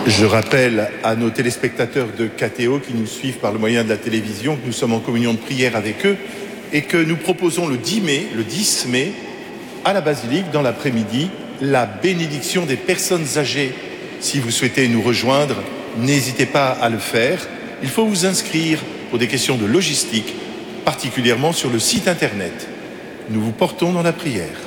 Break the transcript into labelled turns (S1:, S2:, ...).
S1: Je rappelle à nos téléspectateurs de KTO qui nous suivent par le moyen de la télévision que nous sommes en communion de prière avec eux et que nous proposons le 10 mai, à la basilique, dans l'après-midi, la bénédiction des personnes âgées. Si vous souhaitez nous rejoindre, n'hésitez pas à le faire. Il faut vous inscrire pour des questions de logistique, particulièrement sur le site internet. Nous vous portons dans la prière.